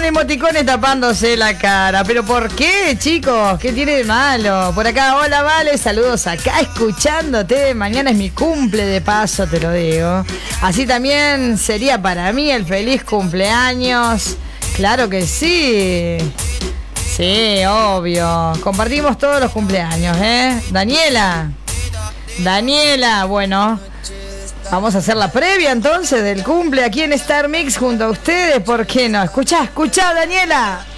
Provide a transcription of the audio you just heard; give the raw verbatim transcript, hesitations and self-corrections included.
emoticones tapándose la cara. ¿Pero por qué, chicos? ¿Qué tiene de malo? Por acá, hola, Vale, saludos acá escuchándote. Mañana es mi cumple, de paso, te lo digo. Así también sería para mí el feliz cumpleaños. Claro que sí. Sí, obvio. Compartimos todos los cumpleaños, ¿eh? Daniela. Daniela, bueno. Vamos a hacer la previa entonces del cumple aquí en Star Mix junto a ustedes. ¿Por qué no? Escuchá, escuchá, Daniela.